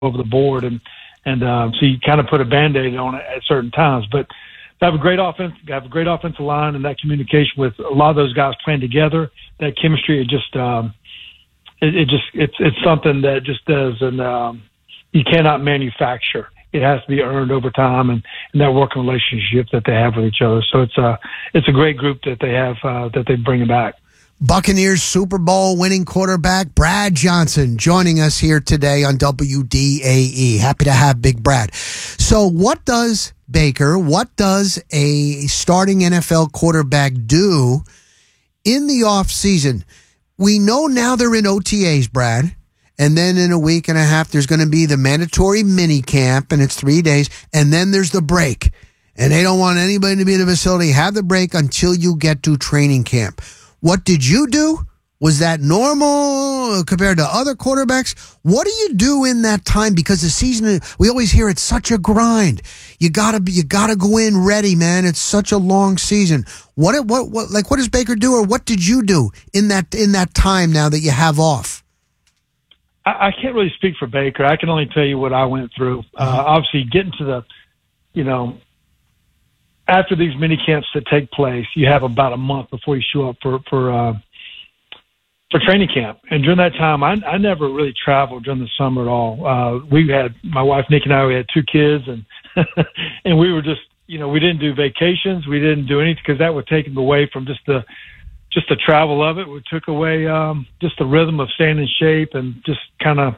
over the board, and so you kind of put a Band-Aid on it at certain times. But they have a great offense, have a great offensive line, and that communication with a lot of those guys playing together, that chemistry, it's something that just doesn't you cannot manufacture. It has to be earned over time, and that working relationship that they have with each other. So it's a great group that they have that they bring back. Buccaneers Super Bowl winning quarterback Brad Johnson joining us here today on WDAE. Happy to have Big Brad. So what does a starting NFL quarterback do in the offseason? We know now they're in OTAs, Brad, and then in a week and a half there's going to be the mandatory mini camp, and it's 3 days, and then there's the break. And they don't want anybody to be in the facility, have the break until you get to training camp. What did you do? Was that normal compared to other quarterbacks? What do you do in that time? Because the season, we always hear it's such a grind. You gotta go in ready, man. It's such a long season. What does Baker do, or what did you do in that time now that you have off? I can't really speak for Baker. I can only tell you what I went through. Obviously, getting to after these mini camps that take place, you have about a month before you show up for training camp. And during that time, I never really traveled during the summer at all. We had, my wife Nikki and I, we had 2 kids, and and we were just, we didn't do vacations, we didn't do anything, because that would take them away from just the travel of it. We took away just the rhythm of staying in shape and just kind of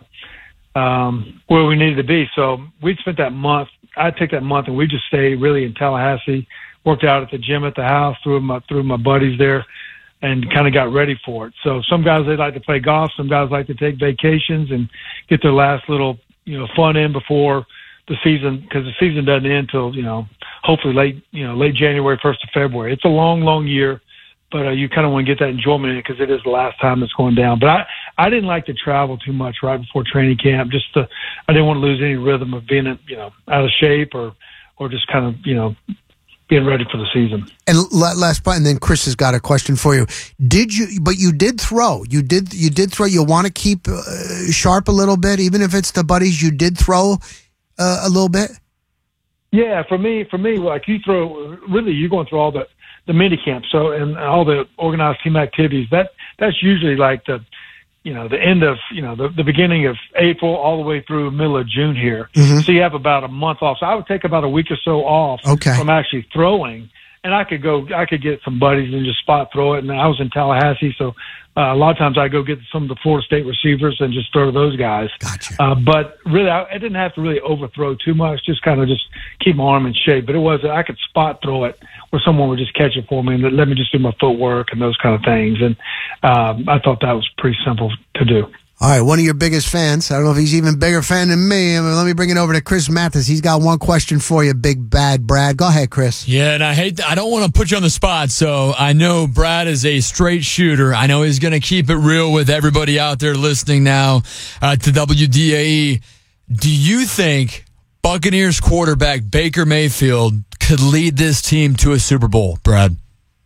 where we needed to be. So we spent that month. I'd take that month, and we just stayed really in Tallahassee, worked out at the gym at the house, through my buddies there, and kind of got ready for it. So some guys, they like to play golf. Some guys like to take vacations and get their last little, fun in before the season, because the season doesn't end till, hopefully late January, 1st of February. It's a long, long year, but you kind of want to get that enjoyment in it, because it is the last time it's going down. But I didn't like to travel too much right before training camp. I didn't want to lose any rhythm of being, out of shape or just kind of, being ready for the season. And last part, and then Chris has got a question for you. You did throw. You throw. You want to keep sharp a little bit, even if it's the buddies. You did throw a little bit. Yeah, for me, like you throw. Really, you're going through all the mini camp, so, and all the organized team activities. That's usually like the end of, the beginning of April all the way through middle of June here. Mm-hmm. So you have about a month off. So I would take about a week or so off from actually throwing, and I could get some buddies and just spot throw it. And I was in Tallahassee, so a lot of times I go get some of the Florida State receivers and just throw to those guys. Gotcha. But really, I didn't have to really overthrow too much, just kind of just keep my arm in shape. But I could spot throw it where someone would just catch it for me and let me just do my footwork and those kind of things. And I thought that was pretty simple to do. All right, one of your biggest fans. I don't know if he's even bigger fan than me. Let me bring it over to Chris Mathis. He's got one question for you, Big Bad Brad. Go ahead, Chris. Yeah, and I don't want to put you on the spot, so I know Brad is a straight shooter. I know he's going to keep it real with everybody out there listening now to WDAE. Do you think Buccaneers quarterback Baker Mayfield could lead this team to a Super Bowl, Brad?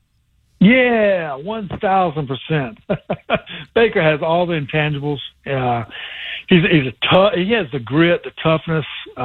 Yeah, 1,000%. Baker has all the intangibles. He's tough. He has the grit, the toughness.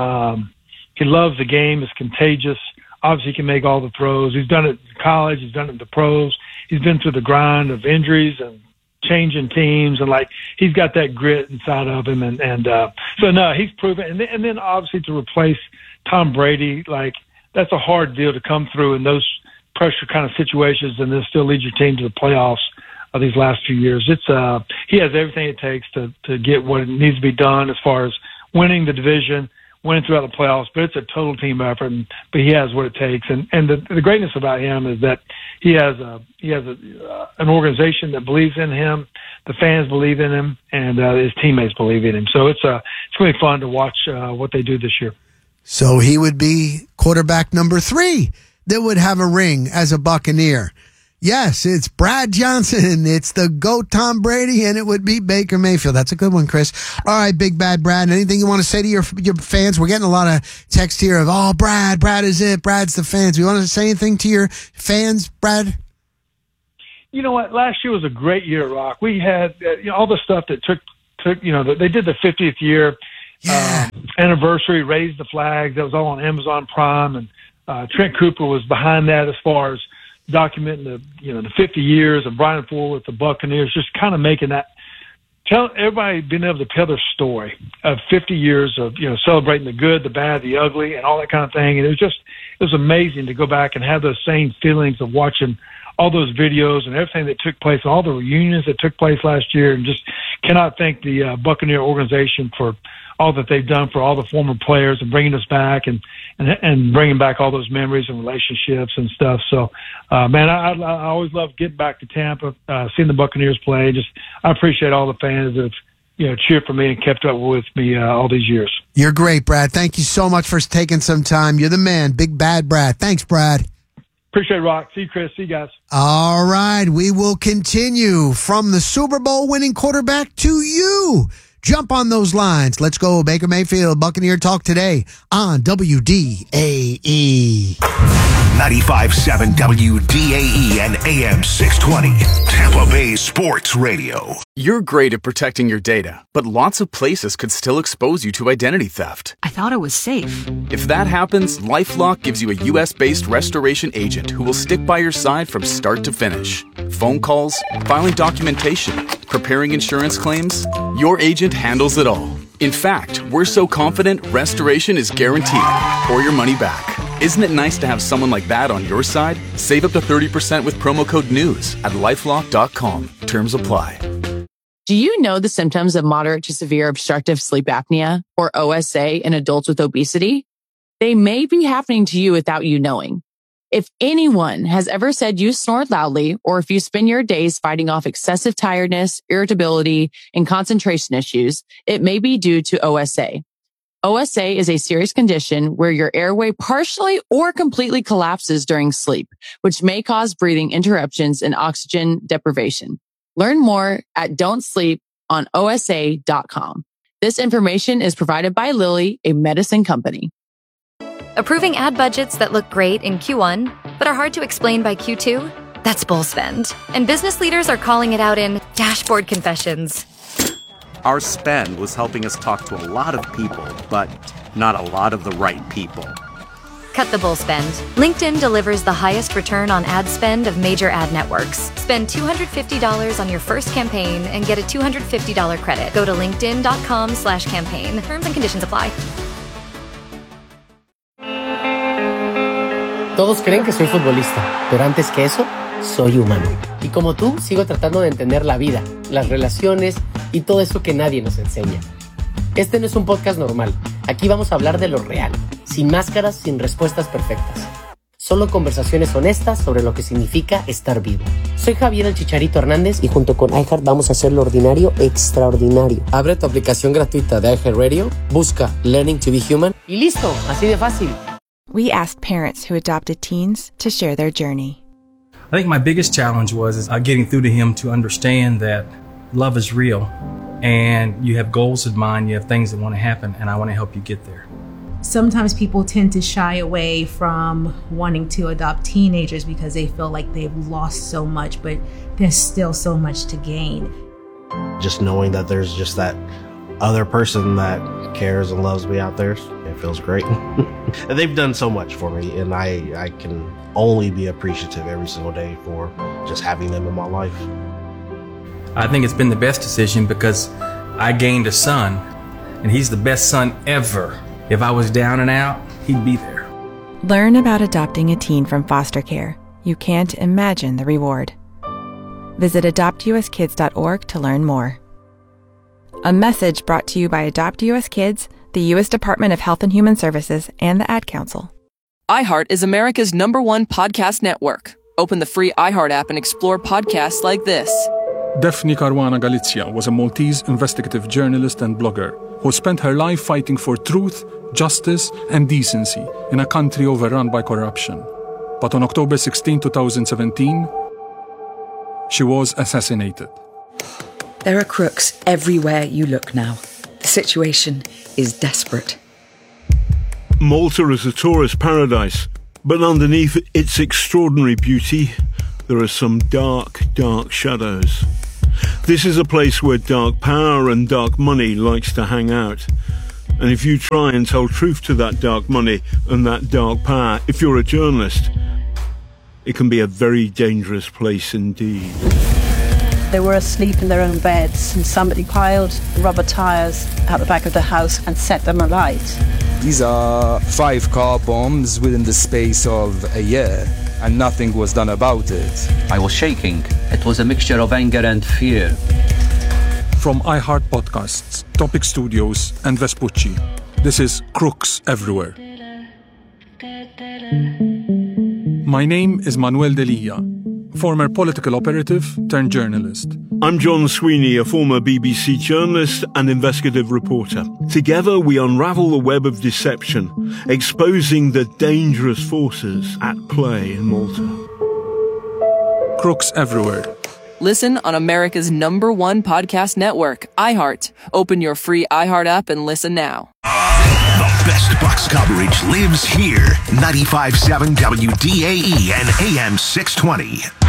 He loves the game. It's contagious. Obviously, he can make all the throws. He's done it in college. He's done it in the pros. He's been through the grind of injuries and changing teams, and he's got that grit inside of him. And so no, he's proven. And then obviously to replace Tom Brady, that's a hard deal to come through in those pressure kind of situations, and then still lead your team to the playoffs of these last few years. He has everything it takes to get what needs to be done as far as winning the division, winning throughout the playoffs. But it's a total team effort, but he has what it takes. And the greatness about him is that he has an organization that believes in him, the fans believe in him, and his teammates believe in him. So it's really fun to watch what they do this year. So he would be quarterback number 3 that would have a ring as a Buccaneer. Yes, it's Brad Johnson. It's the GOAT Tom Brady, and it would be Baker Mayfield. That's a good one, Chris. All right, Big Bad Brad, anything you want to say to your fans? We're getting a lot of text here of, Brad is it. Brad's the fans. You want to say anything to your fans, Brad? You know what? Last year was a great year at Rock. We had all the stuff that took they did the 50th year. anniversary, Raise the Flags. That was all on Amazon Prime, and Trent Cooper was behind that as far as documenting the 50 years of Brian Ford with the Buccaneers, just kind of making that, tell everybody being able to tell their story of 50 years of, celebrating the good, the bad, the ugly, and all that kind of thing. And it was amazing to go back and have those same feelings of watching all those videos and everything that took place, all the reunions that took place last year, and just cannot thank the Buccaneer organization for all that they've done for all the former players and bringing us back and bringing back all those memories and relationships and stuff. So, man, I always love getting back to Tampa, seeing the Buccaneers play. I appreciate all the fans that have, cheered for me and kept up with me all these years. You're great, Brad. Thank you so much for taking some time. You're the man. Big Bad Brad. Thanks, Brad. Appreciate it, Rock. See you, Chris. See you guys. All right. We will continue from the Super Bowl winning quarterback to you. Jump on those lines. Let's go. Baker Mayfield, Buccaneer Talk today on WDAE. 95.7 WDAE and AM 620. Tampa Bay Sports Radio. You're great at protecting your data, but lots of places could still expose you to identity theft. I thought it was safe. If that happens, LifeLock gives you a U.S.-based restoration agent who will stick by your side from start to finish. Phone calls, filing documentation, preparing insurance claims, your agent handles it all. In fact, we're so confident restoration is guaranteed or your money back. Isn't it nice to have someone like that on your side? Save up to 30% with promo code NEWS at LifeLock.com. Terms apply. Do you know the symptoms of moderate to severe obstructive sleep apnea, or OSA, in adults with obesity? They may be happening to you without you knowing. If anyone has ever said you snore loudly, or if you spend your days fighting off excessive tiredness, irritability, and concentration issues, it may be due to OSA. OSA is a serious condition where your airway partially or completely collapses during sleep, which may cause breathing interruptions and oxygen deprivation. Learn more at don'tsleeponosa.com. This information is provided by Lilly, a medicine company. Approving ad budgets that look great in Q1, but are hard to explain by Q2? That's bull spend. And business leaders are calling it out in dashboard confessions. Our spend was helping us talk to a lot of people, but not a lot of the right people. Cut the bull spend. LinkedIn delivers the highest return on ad spend of major ad networks. Spend $250 on your first campaign and get a $250 credit. Go to linkedin.com/campaign. Terms and conditions apply. Todos creen que soy futbolista, pero antes que eso, soy humano. Y como tú, sigo tratando de entender la vida, las relaciones y todo eso que nadie nos enseña. Este no es un podcast normal. Aquí vamos a hablar de lo real, sin máscaras, sin respuestas perfectas. Solo conversaciones honestas sobre lo que significa estar vivo. Soy Javier el Chicharito Hernández y junto con iHeart vamos a hacer lo ordinario extraordinario. Abre tu aplicación gratuita de iHeartRadio, busca Learning to be Human y listo, así de fácil. We asked parents who adopted teens to share their journey. I think my biggest challenge was getting through to him to understand that love is real and you have goals in mind, you have things that want to happen, and I want to help you get there. Sometimes people tend to shy away from wanting to adopt teenagers because they feel like they've lost so much, but there's still so much to gain. Just knowing that there's just that other person that cares and loves me out there, it feels great. And they've done so much for me, and I can only be appreciative every single day for just having them in my life. I think it's been the best decision because I gained a son, and he's the best son ever. If I was down and out, he'd be there. Learn about adopting a teen from foster care. You can't imagine the reward. Visit adoptuskids.org to learn more. A message brought to you by Adopt US Kids, the U.S. Department of Health and Human Services, and the Ad Council. iHeart is America's #1 podcast network. Open the free iHeart app and explore podcasts like this. Daphne Caruana Galizia was a Maltese investigative journalist and blogger who spent her life fighting for truth, justice, and decency in a country overrun by corruption. But on October 16, 2017, she was assassinated. There are crooks everywhere you look now. The situation is desperate. Malta is a tourist paradise, but underneath its extraordinary beauty, there are some dark, dark shadows. This is a place where dark power and dark money likes to hang out. And if you try and tell truth to that dark money and that dark power, if you're a journalist, it can be a very dangerous place indeed. They were asleep in their own beds and somebody piled rubber tires out the back of the house and set them alight. These are 5 car bombs within the space of a year, and nothing was done about it. I was shaking. It was a mixture of anger and fear. From iHeart Podcasts, Topic Studios, and Vespucci, this is Crooks Everywhere. My name is Manuel Delia, former political operative turned journalist. I'm John Sweeney, a former BBC journalist and investigative reporter. Together we unravel the web of deception, exposing the dangerous forces at play in Malta. Crooks Everywhere. Listen on America's #1 podcast network, iHeart. Open your free iHeart app and listen now. The best Bucs coverage lives here. 95.7 WDAE and AM 620.